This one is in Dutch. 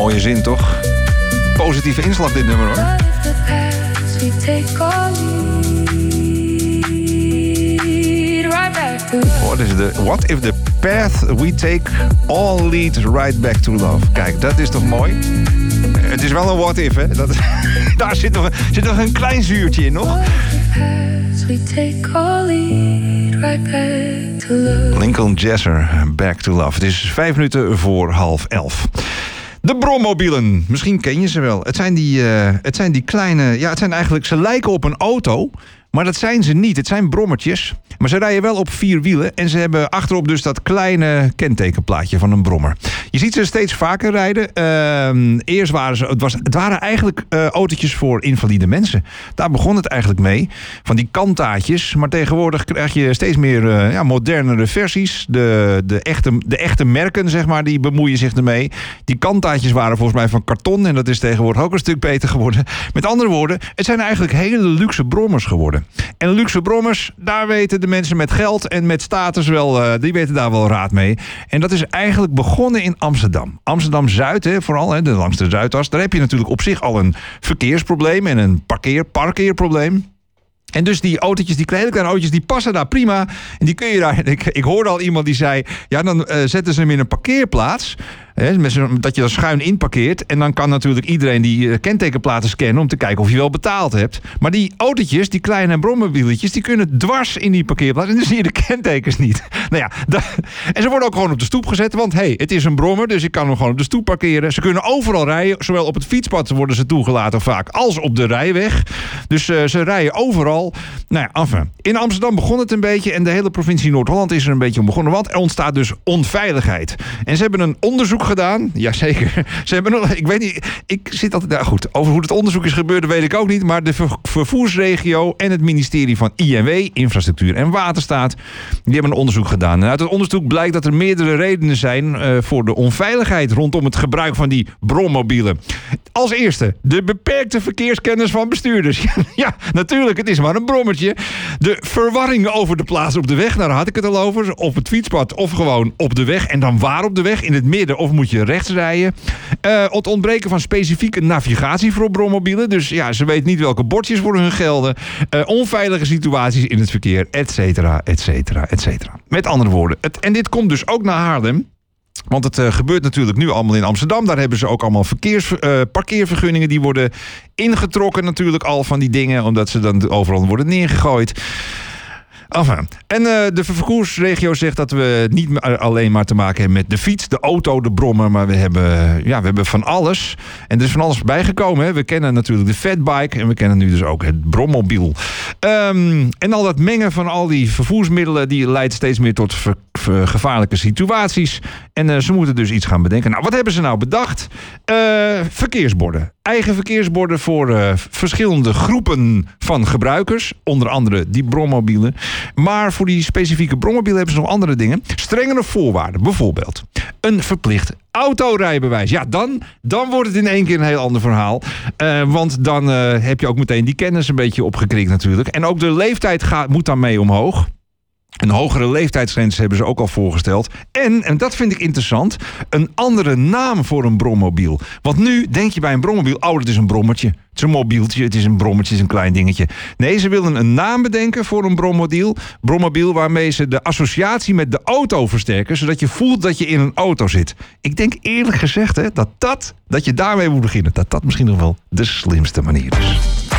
Mooie zin, toch? Positieve inslag dit nummer, hoor. What is the What if the path we take all leads right back to love? Kijk, dat is toch mooi? Het is wel een what if, hè? Daar zit nog een klein zuurtje in, nog. Lincoln Jesser, Back to Love. Het is 5 minuten voor 10:30. De brommobielen, misschien ken je ze wel. Het zijn die kleine... Ja, het zijn eigenlijk... Ze lijken op een auto, maar dat zijn ze niet. Het zijn brommertjes, maar ze rijden wel op 4 wielen... en ze hebben achterop dus dat kleine kentekenplaatje van een brommer. Je ziet ze steeds vaker rijden. Eerst waren het waren eigenlijk autootjes voor invalide mensen. Daar begon het eigenlijk mee. Van die kantaatjes. Maar tegenwoordig krijg je steeds meer modernere versies. De echte merken, zeg maar, die bemoeien zich ermee. Die kantaatjes waren volgens mij van karton... en dat is tegenwoordig ook een stuk beter geworden. Met andere woorden, het zijn eigenlijk hele luxe brommers geworden. En luxe brommers, daar weten de mensen met geld en met status wel... die weten daar wel raad mee. En dat is eigenlijk begonnen in Amsterdam. Amsterdam-Zuid, vooral langs de Zuidas. Daar heb je natuurlijk op zich al een verkeersprobleem... en een parkeerprobleem. En dus die autootjes, die kleine autootjes, die passen daar prima. En die kun je daar... Ik hoorde al iemand die zei... Ja, dan zetten ze hem in een parkeerplaats... dat je er schuin in parkeert. En dan kan natuurlijk iedereen die kentekenplaten scannen... om te kijken of je wel betaald hebt. Maar die autootjes, die kleine brommobieltjes... die kunnen dwars in die parkeerplaats... en dan zie je de kentekens niet. Nou ja, en ze worden ook gewoon op de stoep gezet... want het is een brommer, dus ik kan hem gewoon op de stoep parkeren. Ze kunnen overal rijden. Zowel op het fietspad worden ze toegelaten vaak... als op de rijweg. Dus ze rijden overal. Nou ja, enfin. In Amsterdam begon het een beetje... en de hele provincie Noord-Holland is er een beetje om begonnen... want er ontstaat dus onveiligheid. En ze hebben een onderzoek gedaan. Jazeker. Ze hebben ik weet niet... Ik zit altijd... Nou goed, over hoe het onderzoek is gebeurd... weet ik ook niet. Maar de vervoersregio en het ministerie van INW... Infrastructuur en Waterstaat... die hebben een onderzoek gedaan. En uit het onderzoek blijkt dat er meerdere redenen zijn... voor de onveiligheid rondom het gebruik van die brommobielen. Als eerste, de beperkte verkeerskennis van bestuurders. Ja, natuurlijk, het is maar een brommertje. De verwarring over de plaats op de weg, daar had ik het al over. Op het fietspad of gewoon op de weg. En dan waar op de weg? In het midden of moet je rechts rijden? Het ontbreken van specifieke navigatie voor brommobielen. Dus ja, ze weten niet welke bordjes voor hun gelden. Onveilige situaties in het verkeer, et cetera, et cetera, et cetera. Met andere woorden, en dit komt dus ook naar Haarlem. Want het gebeurt natuurlijk nu allemaal in Amsterdam. Daar hebben ze ook allemaal parkeervergunningen. Die worden ingetrokken natuurlijk al van die dingen. Omdat ze dan overal worden neergegooid. Enfin. En de vervoersregio zegt dat we niet alleen maar te maken hebben met de fiets, de auto, de brommer. Maar we hebben van alles. En er is van alles bijgekomen. Hè. We kennen natuurlijk de fatbike en we kennen nu dus ook het brommobiel. En al dat mengen van al die vervoersmiddelen, die leidt steeds meer tot gevaarlijke situaties. En ze moeten dus iets gaan bedenken. Nou, wat hebben ze nou bedacht? Verkeersborden. Eigen verkeersborden voor verschillende groepen van gebruikers. Onder andere die brommobielen. Maar voor die specifieke brommobielen hebben ze nog andere dingen. Strengere voorwaarden. Bijvoorbeeld een verplicht autorijbewijs. Ja, dan wordt het in één keer een heel ander verhaal. Want dan heb je ook meteen die kennis een beetje opgekrikt natuurlijk. En ook de leeftijd moet daarmee omhoog. Een hogere leeftijdsgrens hebben ze ook al voorgesteld. En dat vind ik interessant, een andere naam voor een brommobiel. Want nu denk je bij een brommobiel, dat is een brommertje. Het is een mobieltje, het is een brommetje, het is een klein dingetje. Nee, ze willen een naam bedenken voor een brommobiel waarmee ze de associatie met de auto versterken, zodat je voelt dat je in een auto zit. Ik denk eerlijk gezegd dat je daarmee moet beginnen. Dat misschien nog wel de slimste manier is.